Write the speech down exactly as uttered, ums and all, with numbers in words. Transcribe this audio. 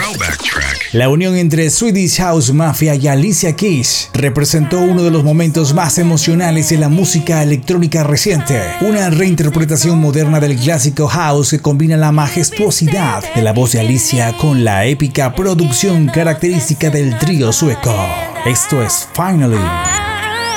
La unión entre Swedish House Mafia y Alicia Keys representó uno de los momentos más emocionales de la música electrónica reciente. Una reinterpretación moderna del clásico house que combina la majestuosidad de la voz de Alicia con la épica producción característica del trío sueco. Esto es Finally.